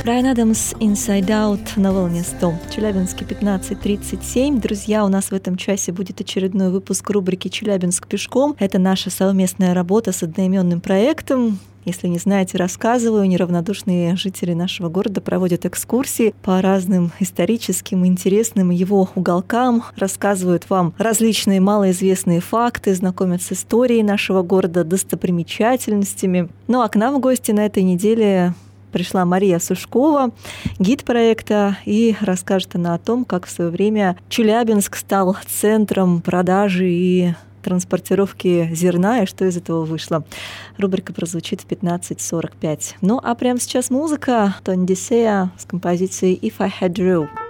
Брайан Адамс, Inside Out на волне 100. Челябинске 15:37. Друзья, у нас в этом часе будет очередной выпуск рубрики «Челябинск пешком». Это наша совместная работа с одноименным проектом. Если не знаете, рассказываю. Неравнодушные жители нашего города проводят экскурсии по разным историческим, интересным его уголкам, рассказывают вам различные малоизвестные факты, знакомят с историей нашего города, достопримечательностями. Ну а к нам в гости на этой неделе пришла Мария Сушкова, гид проекта, и расскажет она о том, как в свое время Челябинск стал центром продажи и транспортировки зерна, и что из этого вышло. Рубрика прозвучит в 15:45. Ну а прямо сейчас музыка. Тони Дисея с композицией «If I Had Drew».